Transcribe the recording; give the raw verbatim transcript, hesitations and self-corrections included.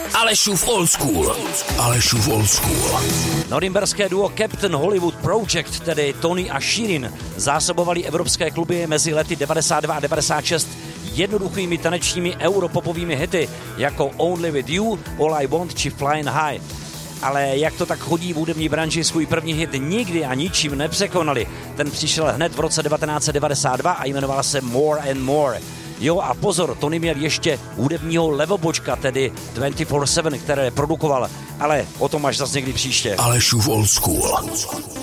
Alešův Old School. Alešův Old School. Norimberské duo Captain Hollywood Project, tedy Tony a Shirin, zásobovali evropské kluby mezi lety devadesát dva a devadesát šest jednoduchými tanečními europopovými hity jako Only With You, All I Want či Flying High. Ale jak to tak chodí v hudební branži, svůj první hit nikdy a ničím nepřekonali. Ten přišel hned v roce devatenáct set devadesát dva a jmenoval se More and More. Jo a pozor, Tony měl ještě hudebního levobočka, tedy dvacet čtyři sedm, které produkoval, ale o tom až zase někdy příště. Alešův Old School.